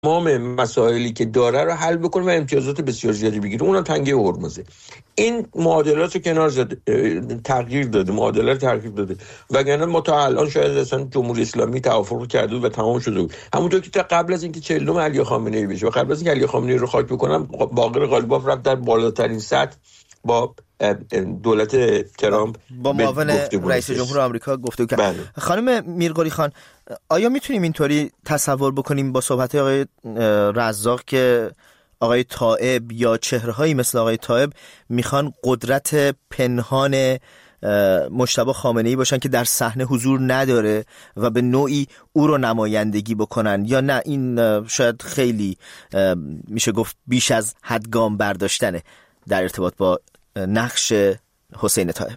تمام مسائلی که داره رو حل بکنه و امتیازات بسیار زیادی بگیره. اونم تنگه هرمزه. این معادلات رو کنار زده، تغییر داده، معادله رو تغییر داده، وگرنه ما تا الان شاید اصلا جمهوری اسلامی توافق کرده و تمام شده بود. همونطور که تا قبل از اینکه 40 علی خامنه‌ای بشه و قبل از اینکه علی خامنه‌ای رو خاک بکنم، باقر غالیباف رفت در بالاترین سطح با دولت ترامپ با معاون رئیس جمهور آمریکا گفتگو کرد. بله. خانم میرقلی خان، آیا میتونیم اینطوری تصور بکنیم با صحبت آقای رزاق که آقای طائب یا چهره‌هایی مثل آقای طائب میخوان قدرت پنهان مجتبی خامنه‌ای باشن که در صحنه حضور نداره و به نوعی او رو نمایندگی بکنن، یا نه این شاید خیلی میشه گفت بیش از حد گام برداشتنه در ارتباط با نقش حسین طائب؟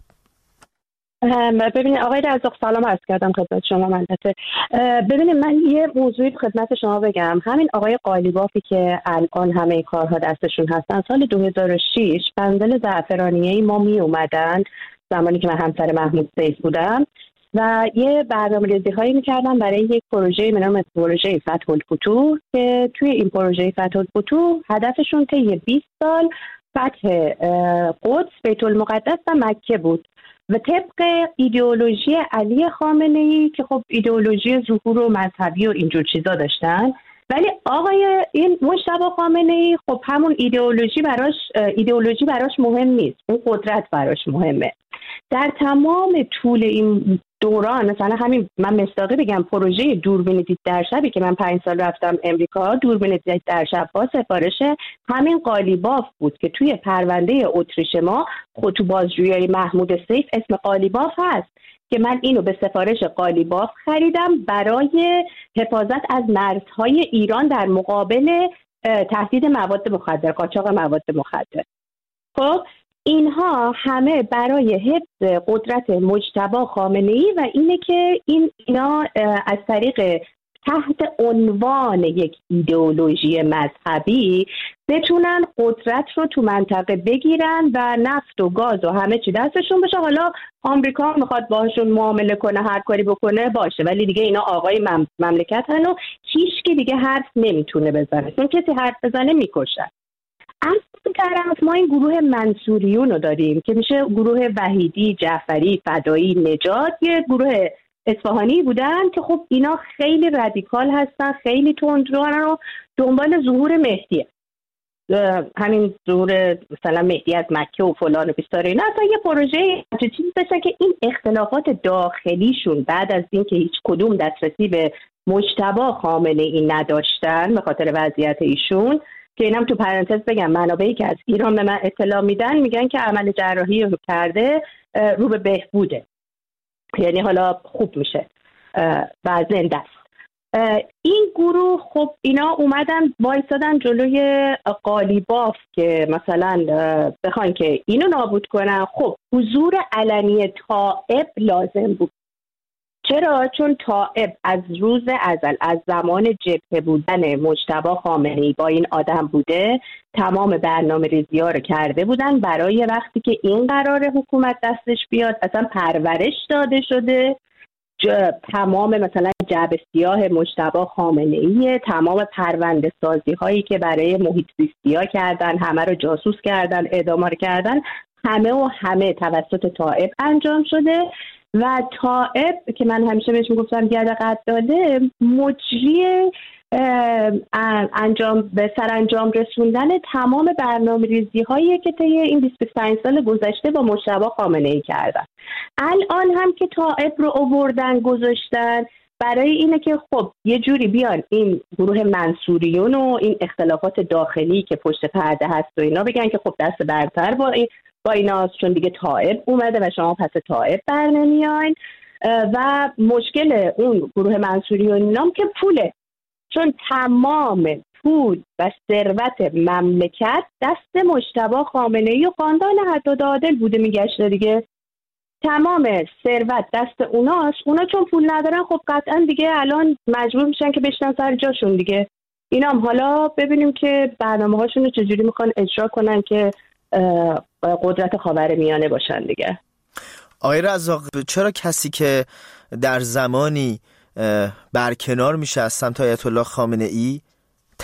ببینید آقای رزاق، سلام عرض کردم خدمت شما. البته ببینید من یه موضوعی خدمت شما بگم. همین آقای قالیبافی که الان همه کارها دستشون هستن، سال 2006 بندل زعفرانیه‌ای ما می اومدن زمانی که من همسر محمود سیف بودم و یه برنامه‌ریزی هایی می‌کردن برای یک پروژه به نام پروژه فتح الفتوح که توی این پروژه فتح الفتوح هدفشون طی 20 سال فتح قدس، بیت المقدس و مکه بود و طبق ایدئولوژی علی خامنه‌ای که خب ایدئولوژی ظهور و مذهبی و اینجور چیزا داشتن. ولی آقای این مجتبی خامنه‌ای خب همون ایدئولوژی براش مهم نیست، اون قدرت براش مهمه. در تمام طول این دوران، مثلا همین من مصداقی بگم، پروژه دوربین دید در شبی که من 5 سال رفتم امریکا، دوربین دید در شب با سفارش همین قالیباف بود که توی پرونده اتریش ما خود تو بازجویی محمود سیف اسم قالیباف هست که من اینو به سفارش قالیباف خریدم برای حفاظت از مرزهای ایران در مقابل تهدید مواد مخدر، قاچاق مواد مخدر. خب اینها همه برای حفظ قدرت مجتبی خامنه‌ای و اینه که اینا از طریق تحت عنوان یک ایدئولوژی مذهبی بتونن قدرت رو تو منطقه بگیرن و نفت و گاز و همه چی دستشون بشه. حالا آمریکا میخواد باهاشون معامله کنه، هر کاری بکنه باشه، ولی دیگه اینا آقای مملکتن و هیچکی دیگه حرف نمیتونه بزنه، چون کسی حرف بزنه میکشن. از این طرف ما این گروه منصوریون رو داریم که میشه گروه وحیدی، جعفری، فدایی، نجات، یه گروه اصفهانی بودن که خب اینا خیلی رادیکال هستن، خیلی تندروان و دنبال ظهور مهدیه، همین ظهور مثلا مهدی از مکه و فلان و بیستاره. اینا اصلا یه پروژه چیزی داشتن که این اختلافات داخلیشون بعد از اینکه هیچ کدوم دسترسی به مجتبی خامنه‌ای نداشتن به خاطر وضعیت ایشون، که اینم تو پرانتز بگم منابعی که از ایران به من اطلاع میدن میگن که عمل جراحی رو کرده، رو به بهبوده، یعنی حالا خوب میشه و زنده است. این گروه خب اینا اومدن وایسادن جلوی قالیباف که مثلا بخواین که اینو نابود کنن. خب حضور علنی طائب لازم بود. چرا؟ چون طائب از روز ازل، از زمان جبهه بودن مجتبی خامنه‌ای با این آدم بوده، تمام برنامه‌ریزی‌ها رو کرده بودن برای وقتی که این قرار حکومت دستش بیاد. اصلا پرورش داده شده تمام مثلا جعبه سیاه مجتبی خامنه‌ای، تمام پرونده سازی هایی که برای محیط زیستی‌ها کردن، همه رو جاسوس کردن، اعدام کردن، همه توسط طائب انجام شده. و طائب که من همیشه بهش میگفتم گرد قد داده، مجری به سرانجام رسوندن تمام برنامه‌ریزی هایی که طی این 25 سال گذشته با مجتبی خامنه‌ای کردن. الان هم که طائب رو آوردن گذاشتن برای اینه که خب یه جوری بیان این گروه منصوریون و این اختلافات داخلی که پشت پرده هست و اینا بگن که خب دست برتر با ایناست، چون دیگه طائب اومده و شما پس طائب بر نمیاین. و مشکل اون گروه منصوریون اینام که پوله، چون تمام پول و ثروت مملکت دست مجتبی خامنه‌ای و خاندان حداد عادل بوده میگشته دیگه. تمام ثروت دست اوناست. اونا چون پول ندارن خب قطعا دیگه الان مجبور میشن که بشنن سر جاشون دیگه. اینا هم حالا ببینیم که برنامه‌هاشون رو چجوری میخوان اجرا کنن که قدرت خاورمیانه باشن دیگه. آقای رزاق، چرا کسی که در زمانی برکنار میشه از سمت آیت الله خامنه‌ای